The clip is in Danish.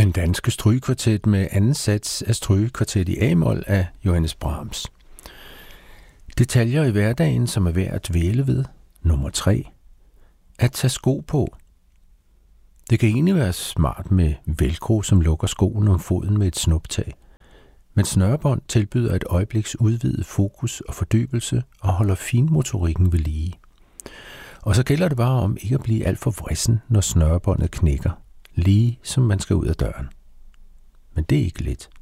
Den danske strygekvartet med anden sats af strygekvartet i A-mol af Johannes Brahms. Detaljer i hverdagen, som er værd at dvæle ved. Nummer 3. At tage sko på. Det kan egentlig være smart med velcro, som lukker skoen om foden med et snuptag. Men snørebånd tilbyder et øjebliks udvidet fokus og fordybelse og holder finmotorikken ved lige. Og så gælder det bare om ikke at blive alt for vrissen, når snørebåndet knækker, lige som man skal ud af døren. Men det er ikke let.